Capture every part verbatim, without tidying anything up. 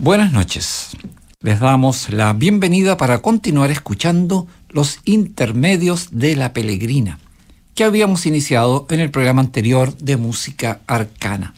Buenas noches. Les damos la bienvenida para continuar escuchando los intermedios de La Peregrina, que habíamos iniciado en el programa anterior de Música Arcana.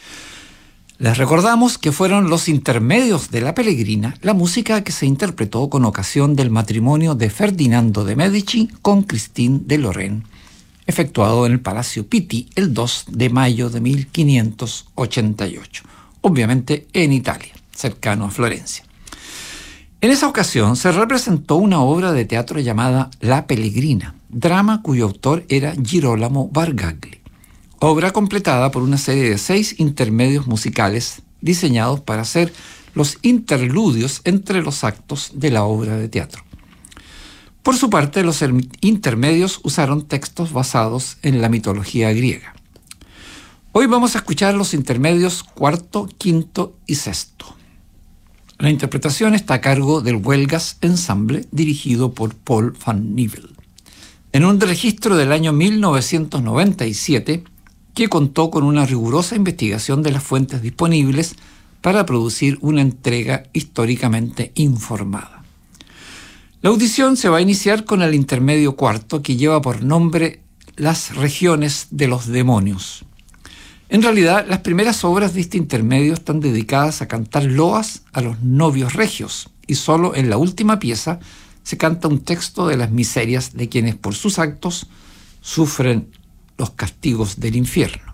Les recordamos que fueron los intermedios de La Peregrina la música que se interpretó con ocasión del matrimonio de Ferdinando de Medici con Christine de Lorraine, efectuado en el Palacio Pitti el dos de mayo de mil quinientos ochenta y ocho, obviamente en Italia, cercano a Florencia. En esa ocasión se representó una obra de teatro llamada La Peregrina, drama cuyo autor era Girolamo Bargagli, obra completada por una serie de seis intermedios musicales diseñados para ser los interludios entre los actos de la obra de teatro. Por su parte, los intermedios usaron textos basados en la mitología griega. Hoy vamos a escuchar los intermedios cuarto, quinto y sexto. La interpretación está a cargo del Huelgas Ensemble, dirigido por Paul van Nivel, en un registro del año mil novecientos noventa y siete, que contó con una rigurosa investigación de las fuentes disponibles para producir una entrega históricamente informada. La audición se va a iniciar con el intermedio cuarto, que lleva por nombre Las regiones de los demonios. En realidad, las primeras obras de este intermedio están dedicadas a cantar loas a los novios regios, y solo en la última pieza se canta un texto de las miserias de quienes por sus actos sufren los castigos del infierno.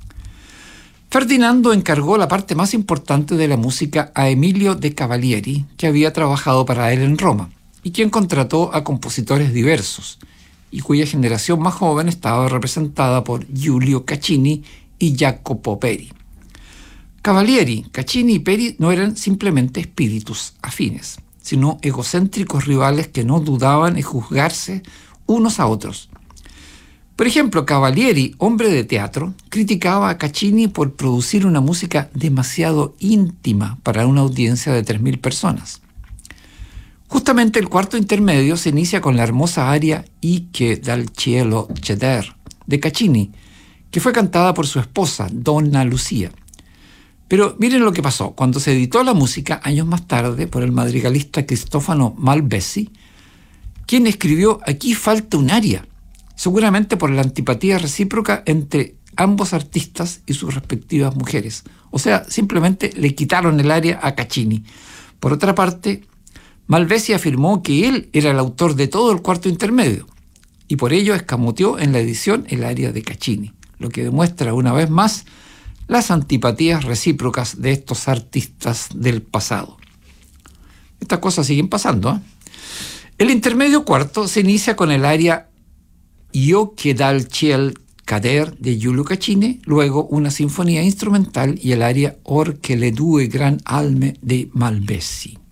Ferdinando encargó la parte más importante de la música a Emilio de Cavalieri, que había trabajado para él en Roma, y quien contrató a compositores diversos, y cuya generación más joven estaba representada por Giulio Caccini y Jacopo Peri. Cavalieri, Caccini y Peri no eran simplemente espíritus afines, sino egocéntricos rivales que no dudaban en juzgarse unos a otros. Por ejemplo, Cavalieri, hombre de teatro, criticaba a Caccini por producir una música demasiado íntima para una audiencia de tres mil personas. Justamente el cuarto intermedio se inicia con la hermosa aria «I che dal cielo ceder» de Caccini, que fue cantada por su esposa, Donna Lucia. Pero miren lo que pasó. Cuando se editó la música, años más tarde, por el madrigalista Cristofano Malvezzi, quien escribió «Aquí falta un aria», seguramente por la antipatía recíproca entre ambos artistas y sus respectivas mujeres. O sea, simplemente le quitaron el aria a Caccini. Por otra parte, Malvezzi afirmó que él era el autor de todo el cuarto intermedio, y por ello escamoteó en la edición el aria de Caccini, lo que demuestra una vez más las antipatías recíprocas de estos artistas del pasado. Estas cosas siguen pasando, ¿eh? El intermedio cuarto se inicia con el aria «Io che dal ciel cader» de Giulio Caccini, luego una sinfonía instrumental y el aria «Or che le due gran alme» de Malvezzi.